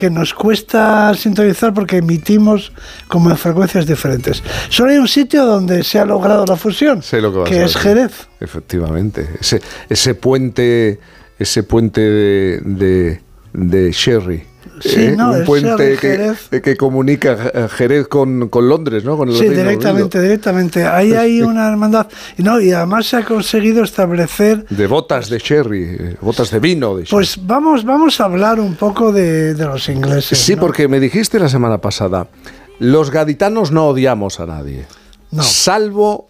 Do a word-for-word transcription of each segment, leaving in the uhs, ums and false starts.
que nos cuesta sintonizar porque emitimos como en frecuencias diferentes. Solo hay un sitio donde se ha logrado la fusión, sé lo que, que es Jerez. Efectivamente, ese, ese puente, ese puente de, de, de Sherry. Sí, ¿Eh? no, un puente que, que comunica Jerez con, con Londres, ¿no? Con el sí, directamente, Unido. directamente. Ahí hay una hermandad. Y, no, y además se ha conseguido establecer... De botas de sherry, botas de vino de sherry. Pues vamos, vamos a hablar un poco de, de los ingleses. Sí, ¿no? Porque me dijiste la semana pasada, los gaditanos no odiamos a nadie. No. Salvo...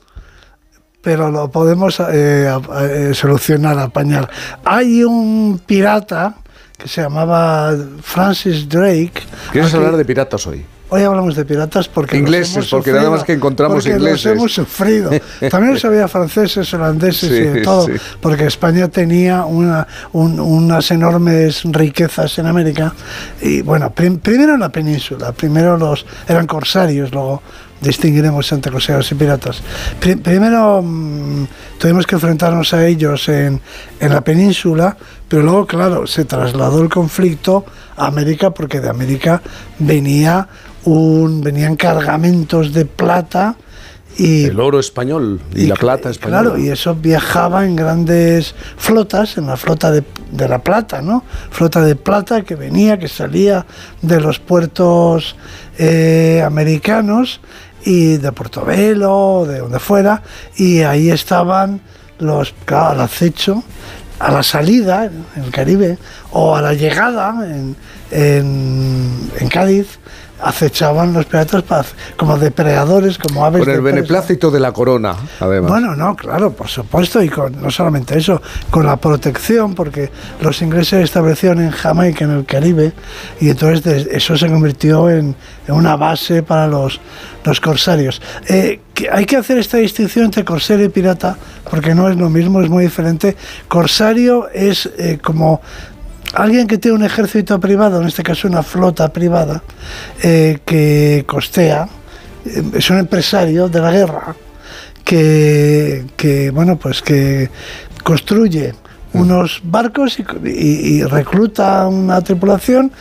Pero lo podemos eh, eh, solucionar, apañar. Hay un pirata... que se llamaba Francis Drake. ¿Quieres aquí, hablar de piratas hoy? Hoy hablamos de piratas porque ingleses, los hemos porque sufrido, nada más que encontramos porque ingleses. Los hemos sufrido. También los había franceses, holandeses sí, y de todo, sí. porque España tenía una, un, unas enormes riquezas en América. Y bueno, prim, primero en la península, primero los eran corsarios, luego distinguiremos entre corsarios y piratas. Prim, primero mmm, tuvimos que enfrentarnos a ellos en, en la península, pero luego, claro, se trasladó el conflicto a América, porque de América venía un, venían cargamentos de plata. Y, el oro español y, y la plata española. Claro, y eso viajaba en grandes flotas, en la flota de, de la plata, ¿no? Flota de plata que venía, que salía de los puertos eh, americanos y de Portobelo, de donde fuera, y ahí estaban los, claro, al acecho, a la salida en el Caribe o a la llegada en, en, en Cádiz, acechaban los piratas para, como depredadores, como aves. Con el de beneplácito de la corona, además. Bueno, no, claro, por supuesto, y con, no solamente eso, con la protección, porque los ingleses establecieron en Jamaica, en el Caribe, y entonces de, eso se convirtió en, en una base para los, los corsarios. Eh, que hay que hacer esta distinción entre corsario y pirata, porque no es lo mismo, es muy diferente. Corsario es eh, como... alguien que tiene un ejército privado, en este caso una flota privada, eh, que costea, eh, es un empresario de la guerra, que, que bueno, pues que construye unos barcos y, y, y recluta una tripulación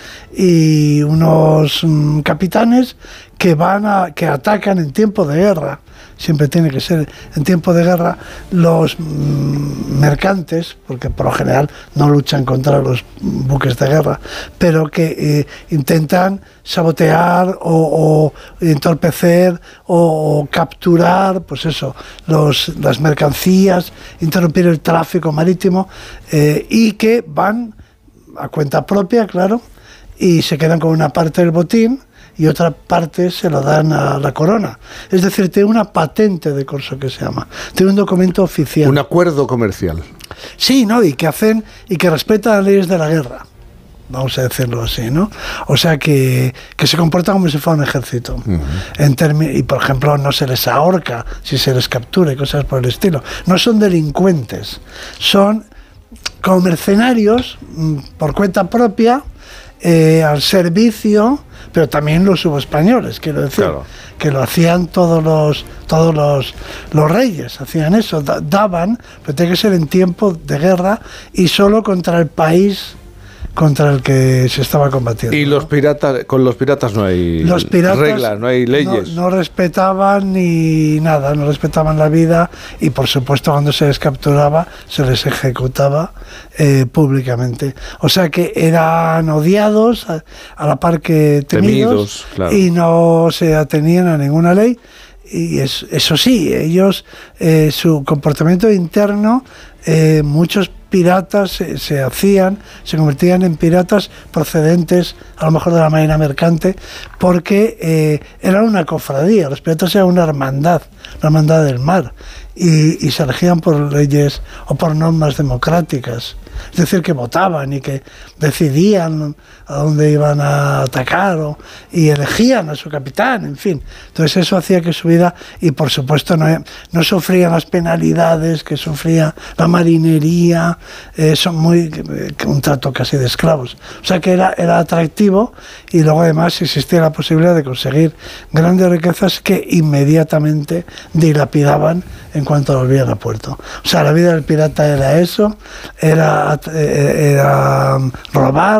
y unos mm, capitanes que van a, que atacan en tiempo de guerra. Siempre tiene que ser en tiempo de guerra los mmm, mercantes, porque por lo general no luchan contra los buques de guerra, pero que eh, intentan sabotear o, o entorpecer o, o capturar, pues eso, los, las mercancías, interrumpir el tráfico marítimo, eh, y que van a cuenta propia, claro, y se quedan con una parte del botín y otra parte se lo dan a la corona. Es decir, tiene una patente de corso que se llama. Tiene un documento oficial. Un acuerdo comercial. Sí, ¿no? Y que hacen y que respetan las leyes de la guerra. Vamos a decirlo así, ¿no? O sea, que, que se comporta como si fuera un ejército. Uh-huh. En termi- y, por ejemplo, no se les ahorca si se les captura y cosas por el estilo. No son delincuentes. Son como mercenarios por cuenta propia, eh, al servicio, pero también los subespañoles, quiero decir, claro, que lo hacían todos los todos los, los reyes, hacían eso, da, daban, pero tiene que ser en tiempo de guerra y solo contra el país contra el que se estaba combatiendo. Y los piratas, con los piratas no hay los piratas reglas, no hay leyes. No, no respetaban ni nada, no respetaban la vida y por supuesto cuando se les capturaba se les ejecutaba eh, públicamente. O sea que eran odiados a, a la par que temidos, temidos claro, y no se atenían a ninguna ley. Y es, eso sí, ellos, eh, su comportamiento interno, eh, muchos piratas se, se hacían, se convertían en piratas procedentes a lo mejor de la marina mercante, porque eh, eran una cofradía, los piratas eran una hermandad, una hermandad del mar, y, y se elegían por leyes o por normas democráticas. Es decir, que votaban y que decidían a dónde iban a atacar o, y elegían a su capitán, en fin. Entonces eso hacía que su vida, y por supuesto no, no sufrían las penalidades que sufría la marinería, eh, son muy, eh, un trato casi de esclavos. O sea que era, era atractivo, y luego además existía la posibilidad de conseguir grandes riquezas que inmediatamente dilapidaban en cuanto volvían a puerto. O sea, la vida del pirata era eso, era, era robar,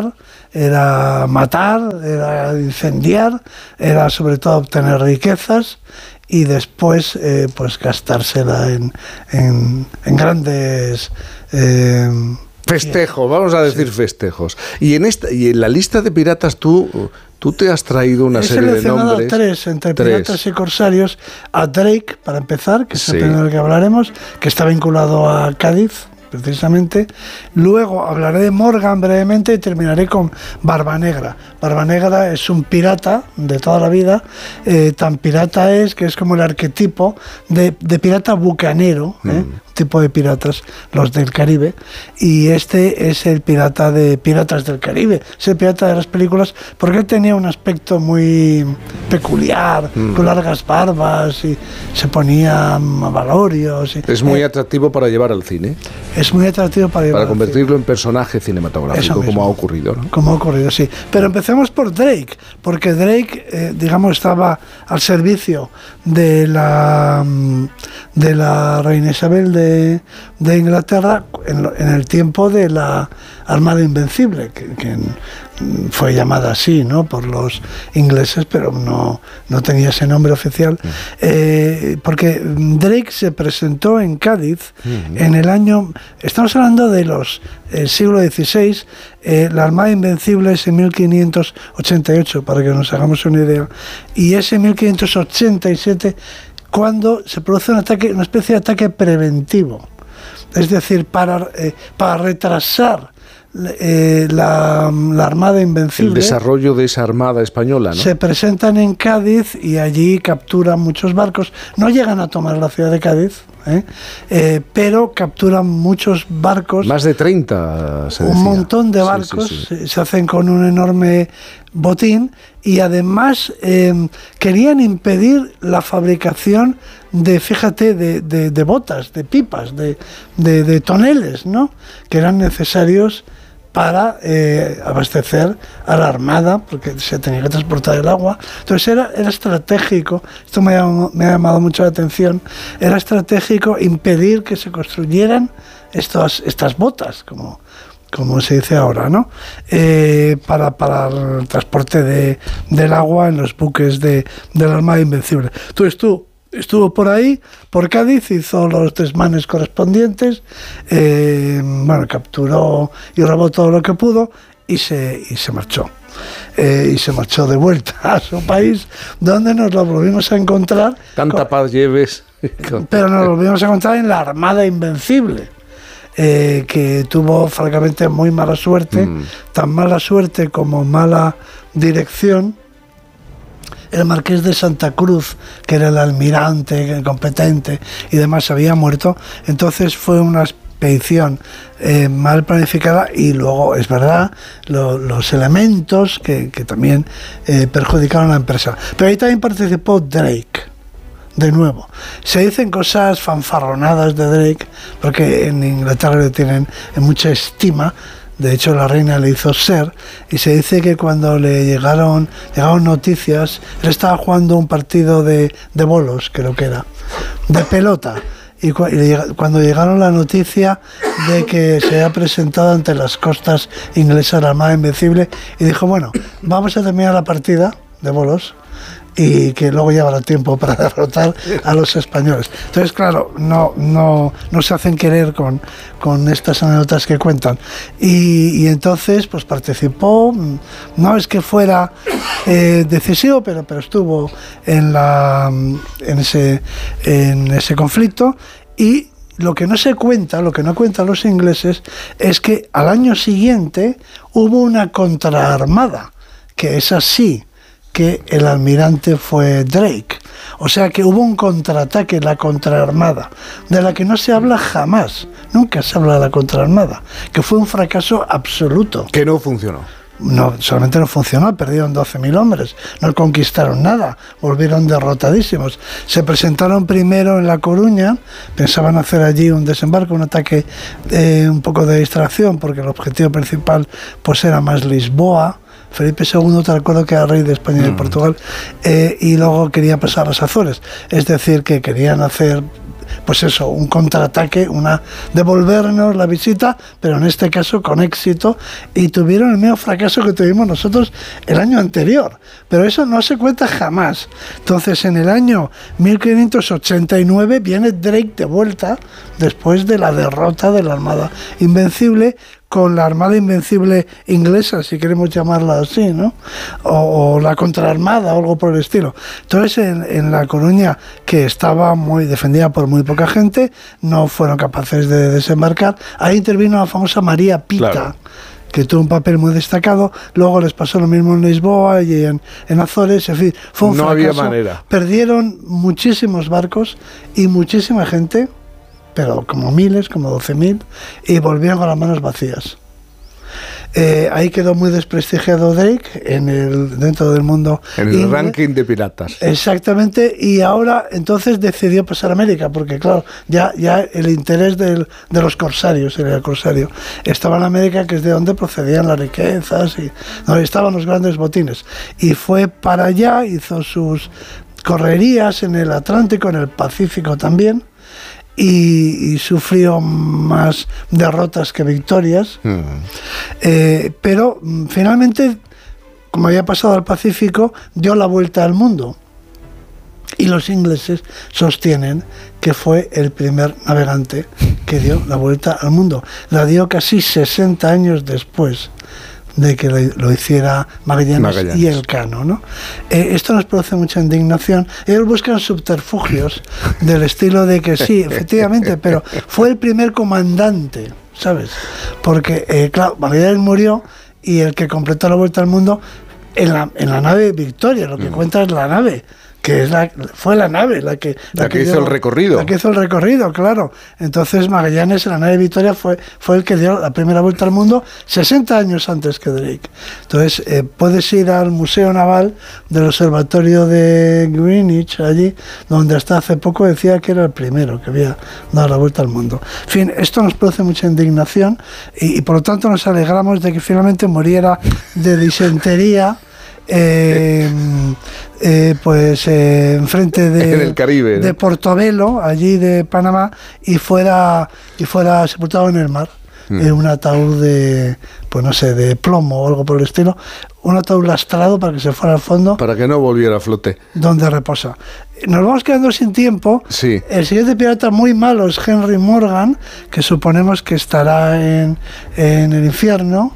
era matar, era incendiar, era sobre todo obtener riquezas y después eh, pues gastársela en, en, en grandes... Eh, festejos, vamos a decir sí. festejos. Y en esta y en la lista de piratas tú, tú te has traído una He serie de nombres. tres, entre tres. piratas y corsarios, a Drake, para empezar, que es sí. el primero del que hablaremos, que está vinculado a Cádiz, precisamente. Luego hablaré de Morgan brevemente y terminaré con Barbanegra. Barbanegra es un pirata de toda la vida, eh, tan pirata es que es como el arquetipo de, de pirata bucanero, ¿eh? Mm. tipo de piratas, los del Caribe, y este es el pirata de Piratas del Caribe, es el pirata de las películas, porque él tenía un aspecto muy peculiar, mm. con largas barbas, y se ponía valorios. Y, es muy eh, atractivo para llevar al cine. Es muy atractivo para llevar Para convertirlo en personaje cinematográfico, como ha ocurrido, ¿no? Como ha ocurrido, sí. Pero empecemos por Drake, porque Drake, eh, digamos, estaba al servicio de la, de la reina Isabel de, de Inglaterra en, en el tiempo de la Armada Invencible, que, que fue llamada así, ¿no?, por los ingleses, pero no, no tenía ese nombre oficial, mm. eh, porque Drake se presentó en Cádiz mm. en el año, estamos hablando de los el siglo dieciséis, eh, la Armada Invencible es en mil quinientos ochenta y ocho, para que nos hagamos una idea, y es en mil quinientos ochenta y siete cuando se produce un ataque, una especie de ataque preventivo, es decir, para, eh, para retrasar Eh, la, la Armada Invencible. El desarrollo de esa Armada española, ¿no? Se presentan en Cádiz y allí capturan muchos barcos. No llegan a tomar la ciudad de Cádiz, ¿eh? Eh, pero capturan muchos barcos. Más de treinta, se decía. Un montón de barcos, sí, sí, sí. Se hacen con un enorme botín y además eh, querían impedir la fabricación de, fíjate, de, de, de botas, de pipas, de, de, de toneles, ¿no?, que eran necesarios para eh, abastecer a la Armada, porque se tenía que transportar el agua. Entonces era, era estratégico, esto me ha, me ha llamado mucho la atención, era estratégico impedir que se construyeran estos, estas botas, como, como se dice ahora, ¿no?, eh, para, para el transporte de, del agua en los buques de, de la Armada Invencible. Entonces tú estuvo por ahí, por Cádiz, hizo los desmanes correspondientes, eh, bueno, capturó y robó todo lo que pudo y se, y se marchó. Eh, y se marchó de vuelta a su país, donde nos lo volvimos a encontrar. Tanta paz lleves. Pero nos lo volvimos a encontrar en la Armada Invencible, eh, que tuvo francamente muy mala suerte, mm. tan mala suerte como mala dirección. El marqués de Santa Cruz, que era el almirante competente y demás, había muerto. Entonces fue una expedición eh, mal planificada y luego, es verdad, lo, los elementos que, que también eh, perjudicaron a la empresa. Pero ahí también participó Drake. De nuevo, se dicen cosas fanfarronadas de Drake, porque en Inglaterra le tienen en mucha estima. De hecho, la reina le hizo ser, y se dice que cuando le llegaron, llegaron noticias, él estaba jugando un partido de, de bolos, creo que era, de pelota, y, cu y cuando llegaron la noticia de que se había presentado ante las costas inglesas la Armada Invencible, y dijo, bueno, vamos a terminar la partida de bolos, y que luego llevará tiempo para derrotar a los españoles. Entonces, claro, no, no, no se hacen querer con, con estas anécdotas que cuentan. Y, y entonces, pues participó, no es que fuera eh, decisivo, pero, pero estuvo en, la, en, ese, en ese conflicto. Y lo que no se cuenta, lo que no cuentan los ingleses, es que al año siguiente hubo una contraarmada, que es así, que el almirante fue Drake. O sea que hubo un contraataque, la contraarmada, de la que no se habla jamás. Nunca se habla de la contraarmada, que fue un fracaso absoluto. Que no funcionó. No, solamente no funcionó, perdieron doce mil hombres, no conquistaron nada, volvieron derrotadísimos. Se presentaron primero en La Coruña, pensaban hacer allí un desembarco, un ataque, eh, un poco de distracción, porque el objetivo principal pues era más Lisboa. Felipe segundo, te recuerdo que era rey de España y de Portugal, eh, y luego quería pasar a las Azores, es decir, que querían hacer pues eso, un contraataque, una devolvernos la visita, pero en este caso con éxito, y tuvieron el mismo fracaso que tuvimos nosotros el año anterior, pero eso no se cuenta jamás. Entonces en el año mil quinientos ochenta y nueve viene Drake de vuelta, después de la derrota de la Armada Invencible, con la Armada Invencible inglesa, si queremos llamarla así, ¿no? O, o la contraarmada o algo por el estilo. Entonces, en, en La Coruña, que estaba muy defendida por muy poca gente, no fueron capaces de desembarcar. Ahí intervino la famosa María Pita, claro, que tuvo un papel muy destacado. Luego les pasó lo mismo en Lisboa y en, en Azores. En fin, fue un no fracaso. Había manera. Perdieron muchísimos barcos y muchísima gente, pero como miles, como doce mil, y volvieron con las manos vacías. Eh, ahí quedó muy desprestigiado Drake en el, dentro del mundo. En el inglés, ranking de piratas. Exactamente, y ahora entonces decidió pasar a América, porque claro, ya, ya el interés del, de los corsarios, el corsario, estaba en América, que es de donde procedían las riquezas, y donde estaban los grandes botines. Y fue para allá, hizo sus correrías en el Atlántico, en el Pacífico también, Y, y sufrió más derrotas que victorias, mm. eh, pero finalmente, como había pasado al Pacífico, dio la vuelta al mundo, y los ingleses sostienen que fue el primer navegante que dio la vuelta al mundo. La dio casi sesenta años después de que lo hiciera Magallanes, Magallanes. y Elcano, ¿no? Eh, esto nos produce mucha indignación. Ellos buscan subterfugios del estilo de que sí, efectivamente, pero fue el primer comandante, ¿sabes? Porque, eh, claro, Magallanes murió y el que completó la vuelta al mundo en la, en la nave Victoria, lo que mm. cuenta es la nave, que es la, fue la nave la que, la la que, que hizo dio, el recorrido. La que hizo el recorrido, claro. Entonces Magallanes en la nave Victoria fue, fue el que dio la primera vuelta al mundo sesenta años antes que Drake. Entonces eh, puedes ir al Museo Naval del Observatorio de Greenwich, allí, donde hasta hace poco decía que era el primero que había dado la vuelta al mundo. En fin, esto nos produce mucha indignación y, y por lo tanto nos alegramos de que finalmente muriera de disentería. Eh, eh, pues eh, enfrente de, en el Caribe, ¿no? de Portobelo, allí de Panamá, y fuera y fuera sepultado en el mar, mm. en un ataúd de, pues no sé, de plomo o algo por el estilo, un ataúd lastrado para que se fuera al fondo, para que no volviera a flote, donde reposa. Nos vamos quedando sin tiempo. Sí. El siguiente pirata muy malo es Henry Morgan, que suponemos que estará en, en el infierno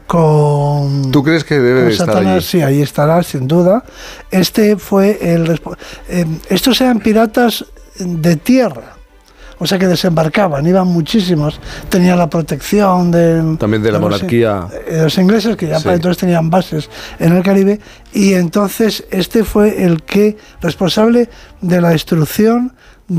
con... ¿Tú crees que debe de estar allí? Sí, ahí estará, sin duda. Este fue el... Eh, estos eran piratas de tierra, o sea que desembarcaban, iban muchísimos, tenían la protección de... También de la de los, monarquía. Eh, los ingleses, que ya sí. para entonces tenían bases en el Caribe, y entonces este fue el que responsable de la destrucción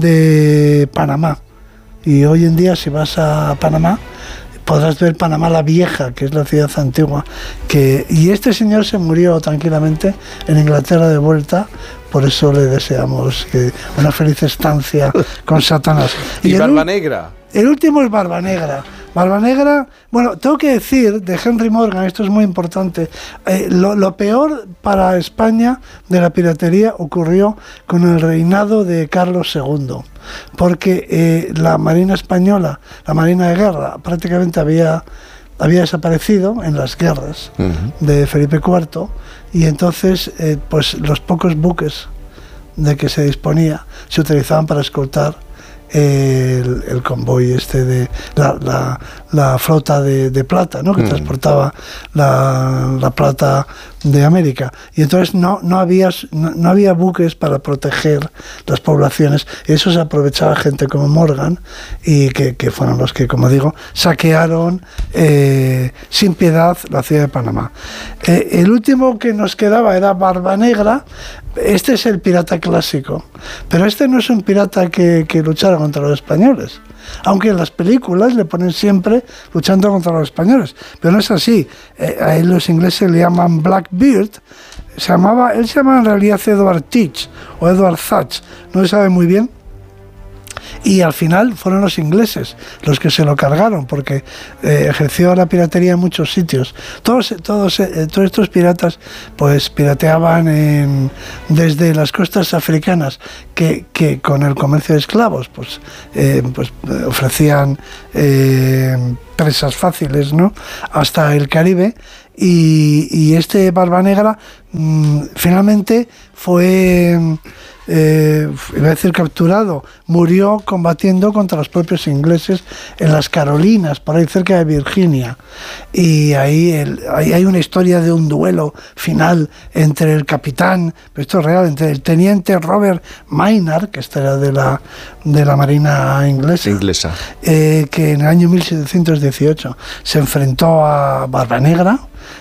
de Panamá. Y hoy en día, si vas a Panamá, podrás ver Panamá la Vieja, que es la ciudad antigua, que y este señor se murió tranquilamente en Inglaterra de vuelta, por eso le deseamos que una feliz estancia con Satanás. Y, y Barba Negra. El último es Barba Negra. Barba Negra, bueno, tengo que decir de Henry Morgan, esto es muy importante, eh, lo, lo peor para España de la piratería ocurrió con el reinado de Carlos segundo, porque eh, la Marina Española, la Marina de Guerra, prácticamente había, había desaparecido en las guerras uh-huh. de Felipe cuarto, y entonces eh, pues los pocos buques de que se disponía se utilizaban para escoltar El, el convoy este de la, la, la flota de, de plata, ¿no? que mm. transportaba la, la plata de América, y entonces no, no, había, no, no había buques para proteger las poblaciones, y eso se aprovechaba gente como Morgan, y que, que fueron los que, como digo, saquearon eh, sin piedad la ciudad de Panamá. Eh, el último que nos quedaba era Barba Negra. Este es el pirata clásico, pero este no es un pirata que, que luchara contra los españoles, aunque en las películas le ponen siempre luchando contra los españoles, pero no es así. Eh, a él los ingleses le llaman Blackbeard. Se llamaba, él se llamaba en realidad Edward Teach o Edward Thatch, no se sabe muy bien, Y al final fueron los ingleses los que se lo cargaron, porque eh, ejerció la piratería en muchos sitios. Todos, todos, eh, todos estos piratas pues pirateaban en, desde las costas africanas, que, que con el comercio de esclavos pues, eh, pues ofrecían eh, presas fáciles, ¿no?, hasta el Caribe. Y, y este Barba Negra mmm, finalmente fue, eh, iba a decir capturado, murió combatiendo contra los propios ingleses en las Carolinas, por ahí cerca de Virginia. Y ahí, el, ahí hay una historia de un duelo final entre el capitán, pero esto es real, entre el teniente Robert Maynard, que este era de la, de la Marina inglesa, inglesa. Eh, que en el año mil setecientos dieciocho se enfrentó a Barba Negra,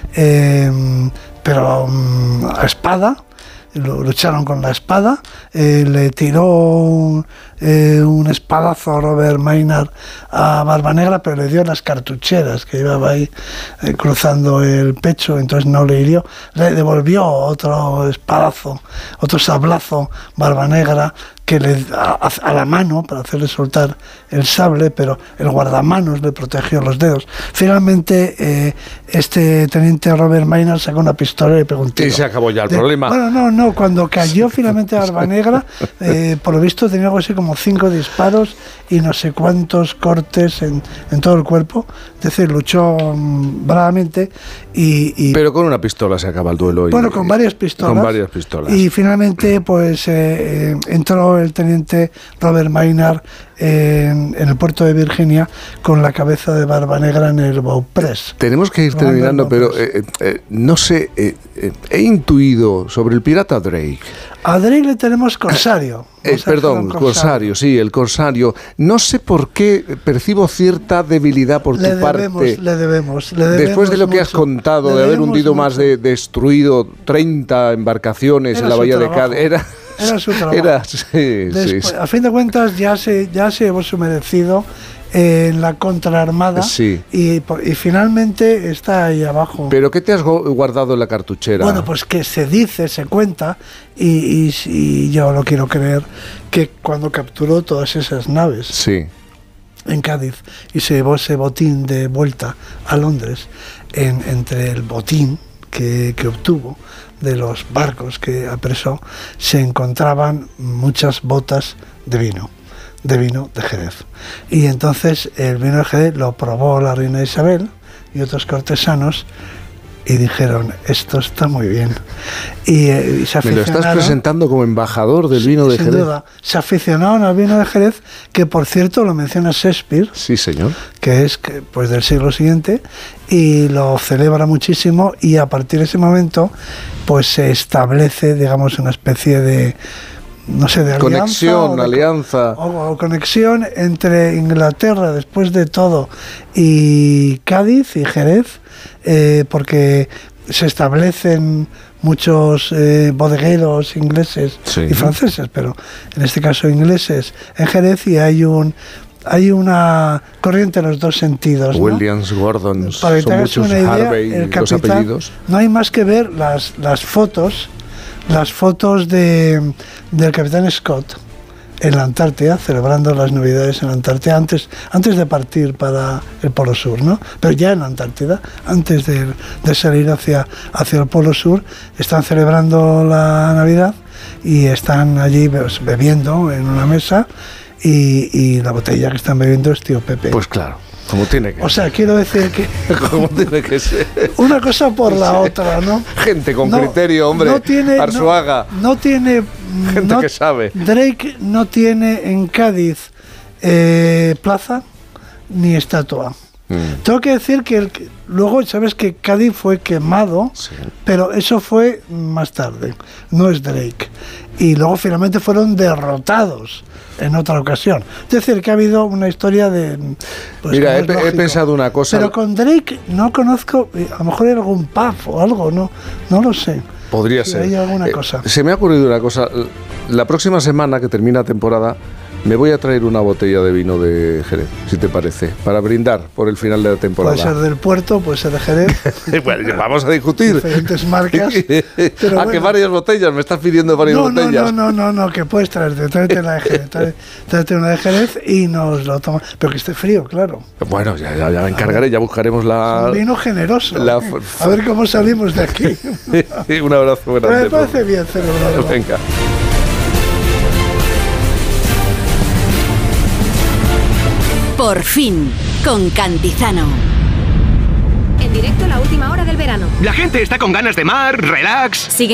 eh, pero um, a espada. Lucharon con la espada, eh, le tiró eh, un espadazo a Robert Maynard a Barba Negra, pero le dio las cartucheras que llevaba ahí eh, cruzando el pecho, entonces no le hirió. Le devolvió otro espadazo, otro sablazo Barba Negra, que le a, a la mano para hacerle soltar el sable, pero el guardamanos le protegió los dedos. Finalmente eh, este teniente Robert Maynard sacó una pistola y le pegó un tiro. Y se acabó ya el de, problema. Bueno, no, no, cuando cayó finalmente Barba Negra, eh, por lo visto tenía algo así como cinco disparos y no sé cuántos cortes en, en todo el cuerpo. Es decir, luchó um, bravamente y, y... Pero con una pistola se acaba el duelo. Y, bueno, con varias pistolas. Con varias pistolas. Y finalmente pues eh, eh, entró el teniente Robert Maynard en, en el puerto de Virginia con la cabeza de Barba Negra en el Beauprés. Tenemos que ir terminando, pero eh, eh, no sé, eh, eh, he intuido sobre el pirata Drake. A Drake le tenemos corsario. Eh, perdón, corsario. corsario, sí, el corsario. No sé por qué percibo cierta debilidad por le tu debemos, parte. Le debemos, le debemos. Después de lo que mucho. has contado, le de haber hundido mucho. más de destruido treinta embarcaciones Era en la bahía trabajo. de Cádiz. Era, era su trabajo. Era, sí, Después, sí. A fin de cuentas ya se, ya se llevó su merecido en la contraarmada, sí. y, y finalmente está ahí abajo. ¿Pero qué te has guardado en la cartuchera? Bueno, pues que se dice, se cuenta, y, y, y yo lo quiero creer, que cuando capturó todas esas naves sí. en Cádiz y se llevó ese botín de vuelta a Londres, en, entre el botín que, que obtuvo de los barcos que apresó, se encontraban muchas botas de vino. de vino de Jerez. Y entonces el vino de Jerez lo probó la reina Isabel y otros cortesanos y dijeron, esto está muy bien. Y, eh, y se Me lo estás presentando como embajador del vino de sin Jerez. Sin duda. Se aficionaron al vino de Jerez, que por cierto lo menciona Shakespeare. Sí, señor. Que es que, pues del siglo siguiente, y lo celebra muchísimo, y a partir de ese momento pues se establece, digamos, una especie de no sé, de alianza conexión, o de, alianza o, o conexión entre Inglaterra, después de todo, y Cádiz y Jerez, eh, porque se establecen muchos eh, bodegueros ingleses sí. y franceses, pero en este caso ingleses en Jerez, y hay un hay una corriente en los dos sentidos, Williams, ¿no? Gordon, Para que son te hagas muchos una idea, Harvey, el los capitán, apellidos. No hay más que ver las, las fotos las fotos de, del capitán Scott en la Antártida, celebrando las Navidades en la Antártida, antes, antes de partir para el Polo Sur, ¿no? Pero ya en la Antártida, antes de, de salir hacia, hacia el Polo Sur, están celebrando la Navidad y están allí bebiendo en una mesa, y, y la botella que están bebiendo es Tío Pepe. Pues claro. Como tiene que O sea, quiero decir que... Como tiene que ser. Una cosa por la sí. otra, ¿no? Gente con no, criterio, hombre. No tiene... Arzuaga. No, no tiene... Gente no, que sabe. Drake no tiene en Cádiz eh, plaza ni estatua. Mm. Tengo que decir que el, luego, sabes que Cádiz fue quemado, sí. pero eso fue más tarde. No es Drake. Y luego finalmente fueron derrotados en otra ocasión. Es decir, que ha habido una historia de... Pues, Mira, he, he pensado una cosa... Pero con Drake no conozco, a lo mejor hay algún pub o algo, no, no lo sé. Podría si ser. Hay alguna eh, cosa. Se me ha ocurrido una cosa. La próxima semana, que termina temporada, Me voy a traer una botella de vino de Jerez, si te parece, para brindar por el final de la temporada. Puede ser del Puerto, puede ser de Jerez. Bueno, vamos a discutir. Diferentes marcas. Pero ah, bueno. Que varias botellas, me estás pidiendo varias no, botellas. No, no, no, no, no, que puedes traerte, tráete una de Jerez, tráete, tráete una de Jerez y nos lo tomamos. Pero que esté frío, claro. Bueno, ya, ya, ya me encargaré, ya buscaremos la... Un vino generoso. La... ¿eh? A ver cómo salimos de aquí. Un abrazo grande. Me parece bien celebrarlo. Venga. Por fin, con Cantizano. En directo la última hora del verano. La gente está con ganas de mar, relax. Sigue